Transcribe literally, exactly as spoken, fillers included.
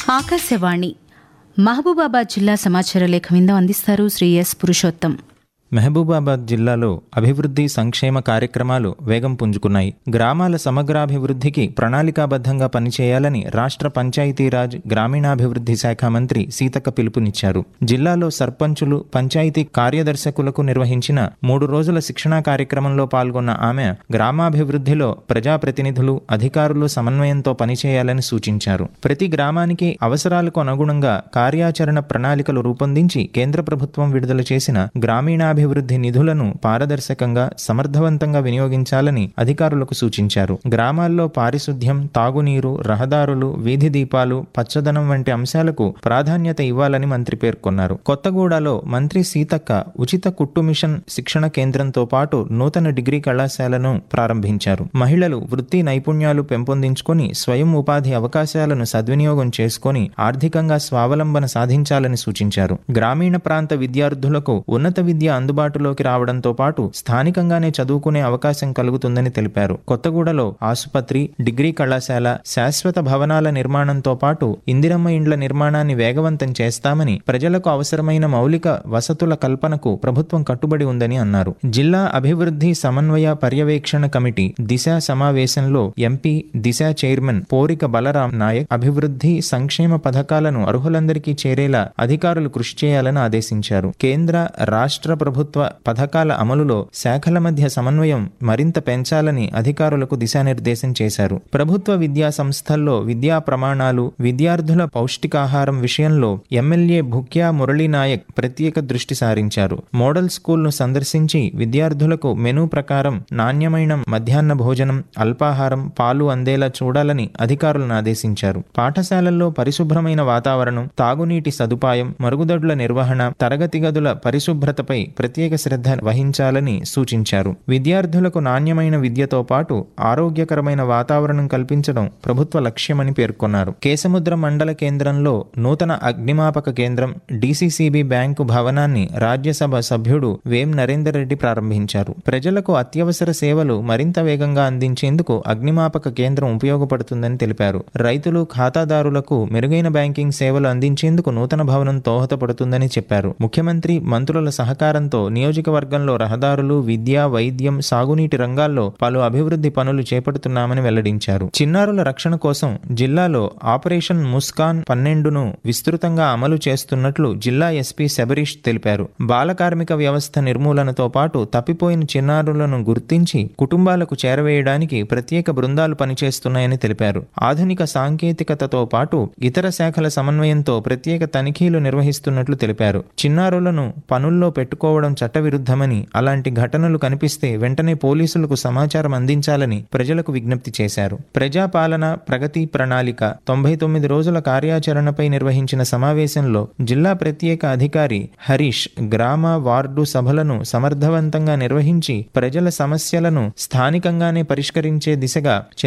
ఆకాశవాణి మహబూబాబాద్ జిల్లా సమాచార లేఖ విందం అందిస్తారు శ్రీ ఎస్ పురుషోత్తం. మహబూబాబాద్ జిల్లాలో అభివృద్ధి సంక్షేమ కార్యక్రమాలు వేగం పుంజుకున్నాయి. గ్రామాల సమగ్రాభివృద్ధికి ప్రణాళికాబద్ధంగా పనిచేయాలని రాష్ట్ర పంచాయతీరాజ్ గ్రామీణాభివృద్ధి శాఖ మంత్రి సీతక్క పిలుపునిచ్చారు. జిల్లాలో సర్పంచులు, పంచాయతీ కార్యదర్శకులకు నిర్వహించిన మూడు రోజుల శిక్షణా కార్యక్రమంలో పాల్గొన్న ఆమె గ్రామాభివృద్ధిలో ప్రజాప్రతినిధులు, అధికారులు సమన్వయంతో పనిచేయాలని సూచించారు. ప్రతి గ్రామానికి అవసరాలకు అనుగుణంగా కార్యాచరణ ప్రణాళికలు రూపొందించి కేంద్ర ప్రభుత్వం విడుదల చేసిన గ్రామీణాభివృద్ధి అభివృద్ధి నిధులను పారదర్శకంగా, సమర్థవంతంగా వినియోగించాలని అధికారులకు సూచించారు. గ్రామాల్లో పారిశుద్ధ్యం, తాగునీరు, రహదారులు, వీధి దీపాలు, పచ్చదనం వంటి అంశాలకు ప్రాధాన్యత ఇవ్వాలని మంత్రి పేర్కొన్నారు. కొత్తగూడలో మంత్రి సీతక్క ఉచిత కుట్టు మిషన్ శిక్షణ కేంద్రంతో పాటు నూతన డిగ్రీ కళాశాలను ప్రారంభించారు. మహిళలు వృత్తి నైపుణ్యాలు పెంపొందించుకొని స్వయం ఉపాధి అవకాశాలను సద్వినియోగం చేసుకొని ఆర్థికంగా స్వావలంబన సాధించాలని సూచించారు. గ్రామీణ ప్రాంత విద్యార్థులకు ఉన్నత విద్య అందుబాటులోకి రావడంతో పాటు స్థానికంగానే చదువుకునే అవకాశం కలుగుతుందని తెలిపారు. కొత్తగూడలో ఆసుపత్రి, డిగ్రీ కళాశాల, శాశ్వత భవనాల నిర్మాణంతో పాటు ఇందిరమ్మ ఇండ్ల నిర్మాణాన్ని వేగవంతం చేస్తామని, ప్రజలకు అవసరమైన మౌలిక వసతుల కల్పనకు ప్రభుత్వం కట్టుబడి ఉందని అన్నారు. జిల్లా అభివృద్ధి సమన్వయ పర్యవేక్షణ కమిటీ దిశ సమావేశంలో ఎంపీ దిశ చైర్మన్ పోరిక బలరాం నాయక్ అభివృద్ధి సంక్షేమ పథకాలను అర్హులందరికీ చేరేలా అధికారులు కృషి చేయాలని ఆదేశించారు. కేంద్ర, రాష్ట్ర ప్రభుత్వ పథకాల అమలులో శాఖల మధ్య సమన్వయం మరింత పెంచాలని అధికారులకు దిశానిర్దేశం చేశారు. ప్రభుత్వ విద్యా సంస్థల్లో విద్యా ప్రమాణాలు, విద్యార్థుల పౌష్టికాహారం విషయంలో ఎమ్మెల్యే భుక్యా మురళీనాయక్ ప్రత్యేక దృష్టి సారించారు. మోడల్ స్కూల్ను సందర్శించి విద్యార్థులకు మెనూ ప్రకారం నాణ్యమైన మధ్యాహ్న భోజనం, అల్పాహారం, పాలు అందేలా చూడాలని అధికారులను ఆదేశించారు. పాఠశాలల్లో పరిశుభ్రమైన వాతావరణం, తాగునీటి సదుపాయం, మరుగుదొడ్ల నిర్వహణ, తరగతి గదుల పరిశుభ్రతపై ప్రత్యేక శ్రద్ధ వహించాలని సూచించారు. విద్యార్థులకు నాణ్యమైన విద్యతో పాటు ఆరోగ్యకరమైన వాతావరణం కల్పించడం ప్రభుత్వ లక్ష్యమని పేర్కొన్నారు. కేసముద్ర మండల కేంద్రంలో నూతన అగ్నిమాపక కేంద్రం, డీసీసీబీ బ్యాంకు భవనాన్ని రాజ్యసభ సభ్యుడు వేం నరేందర్ రెడ్డి ప్రారంభించారు. ప్రజలకు అత్యవసర సేవలు మరింత వేగంగా అందించేందుకు అగ్నిమాపక కేంద్రం ఉపయోగపడుతుందని తెలిపారు. రైతులు, ఖాతాదారులకు మెరుగైన బ్యాంకింగ్ సేవలు అందించేందుకు నూతన భవనం దోహదపడుతుందని చెప్పారు. ముఖ్యమంత్రి, మంత్రుల సహకారంతో నియోజకవర్గంలో రహదారులు, విద్య, వైద్యం, సాగునీటి రంగాల్లో పలు అభివృద్ధి పనులు చేపడుతున్నామని వెల్లడించారు. చిన్నారుల రక్షణ కోసం జిల్లాలో ఆపరేషన్ ముస్కాన్ పన్నెండును విస్తృతంగా అమలు చేస్తున్నట్లు జిల్లా ఎస్పీ శబరీష్ తెలిపారు. బాల కార్మిక వ్యవస్థ నిర్మూలనతో పాటు తప్పిపోయిన చిన్నారులను గుర్తించి కుటుంబాలకు చేరవేయడానికి ప్రత్యేక బృందాలు పనిచేస్తున్నాయని తెలిపారు. ఆధునిక సాంకేతికతతో పాటు ఇతర శాఖల సమన్వయంతో ప్రత్యేక తనిఖీలు నిర్వహిస్తున్నట్లు తెలిపారు. చిన్నారులను పనుల్లో పెట్టుకోవడం చట్టవిరుద్ధమని, అలాంటి ఘటనలు కనిపిస్తే వెంటనే పోలీసులకు సమాచారం అందించాలని ప్రజలకు విజ్ఞప్తి చేశారు. ప్రజాపాలన ప్రగతి ప్రణాళిక తొంభై తొమ్మిది రోజుల కార్యాచరణపై నిర్వహించిన సమావేశంలో జిల్లా ప్రత్యేక అధికారి హరీష్ గ్రామ, వార్డు సభలను సమర్థవంతంగా నిర్వహించి ప్రజల సమస్యలను స్థానికంగానే పరిష్కరించే దిశగా